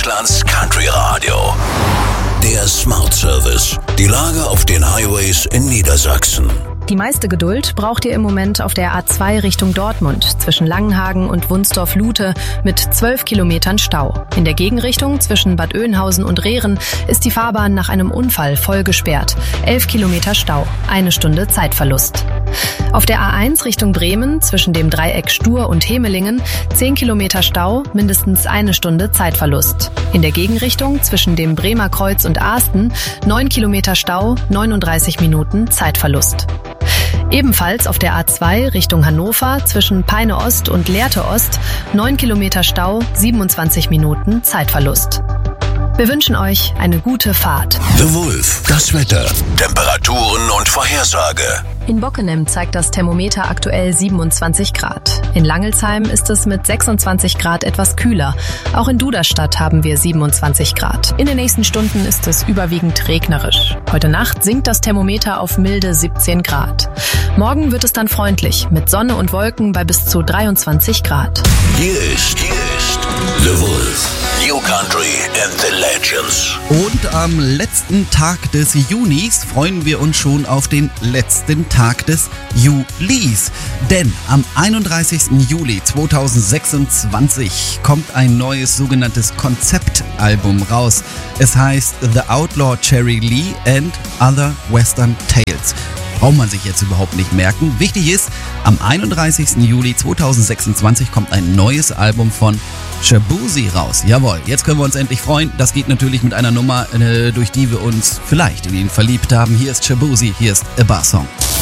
Deutschlands Country Radio. Der Smart Service. Die Lage auf den Highways in Niedersachsen. Die meiste Geduld braucht ihr im Moment auf der A2 Richtung Dortmund zwischen Langenhagen und Wunsdorf-Lute mit 12 Kilometern Stau. In der Gegenrichtung zwischen Bad Oeynhausen und Rehren ist die Fahrbahn nach einem Unfall voll gesperrt. 11 Kilometer Stau, 1 Stunde Zeitverlust. Auf der A1 Richtung Bremen zwischen dem Dreieck Stur und Hemelingen 10 Kilometer Stau, mindestens 1 Stunde Zeitverlust. In der Gegenrichtung zwischen dem Bremer Kreuz und Aasten 9 Kilometer Stau, 39 Minuten Zeitverlust. Ebenfalls auf der A2 Richtung Hannover zwischen Peine Ost und Lehrte Ost 9 Kilometer Stau, 27 Minuten Zeitverlust. Wir wünschen euch eine gute Fahrt. The Wolf, das Wetter, Temperaturen und Vorhersage. In Bockenem zeigt das Thermometer aktuell 27 Grad. In Langelsheim ist es mit 26 Grad etwas kühler. Auch in Duderstadt haben wir 27 Grad. In den nächsten Stunden ist es überwiegend regnerisch. Heute Nacht sinkt das Thermometer auf milde 17 Grad. Morgen wird es dann freundlich, mit Sonne und Wolken bei bis zu 23 Grad. Hier ist The Wolf. New Country and the Legends. Und am letzten Tag des Junis freuen wir uns schon auf den letzten Tag des Julis. Denn am 31. Juli 2026 kommt ein neues sogenanntes Konzeptalbum raus. Es heißt The Outlaw Cherry Lee and Other Western Tales. Braucht man sich jetzt überhaupt nicht merken. Wichtig ist, am 31. Juli 2026 kommt ein neues Album von Shaboozey raus. Jawohl, jetzt können wir uns endlich freuen. Das geht natürlich mit einer Nummer, durch die wir uns vielleicht in ihn verliebt haben. Hier ist Shaboozey, hier ist A Bar Song.